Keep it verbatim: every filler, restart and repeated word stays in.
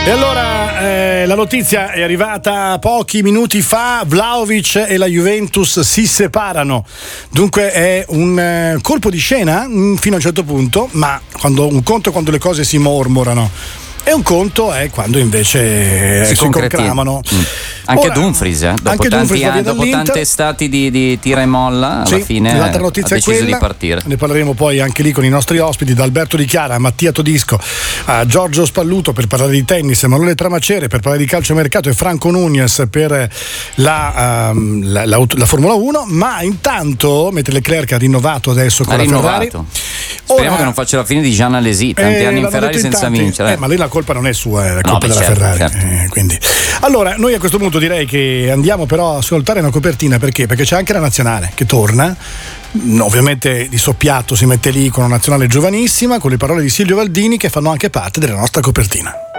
E allora eh, la notizia è arrivata pochi minuti fa: Vlahovic e la Juventus si separano. Dunque è un eh, colpo di scena mh, fino a un certo punto, ma quando, un conto è quando le cose si mormorano e un conto è quando invece si, si concretano. Mm. Anche Ora, Dumfries, eh? dopo, anche tanti, Dumfries dopo tante estati di, di tira e molla, alla sì, fine l'altra notizia ha deciso è quella, di partire. Ne parleremo poi anche lì con i nostri ospiti, da Alberto Di Chiara a Mattia Todisco a Giorgio Spalluto per parlare di tennis, Emanuele Tramacere per parlare di calciomercato e Franco Nunez per la, um, la, la, la Formula uno. Ma intanto, mentre Leclerc ha rinnovato adesso con ha la rinnovato. Ferrari, speriamo ora, che non faccia la fine di Jean Alesi, tanti eh, anni in Ferrari senza tanti, vincere. Eh, ma lì la colpa non è sua, è la no, colpa beh, della certo, Ferrari. Certo. Eh, quindi. Allora, noi a questo punto direi che andiamo però a ascoltare una copertina, perché? Perché c'è anche la nazionale che torna. Ovviamente di soppiatto si mette lì con una nazionale giovanissima, con le parole di Silvio Valdini che fanno anche parte della nostra copertina.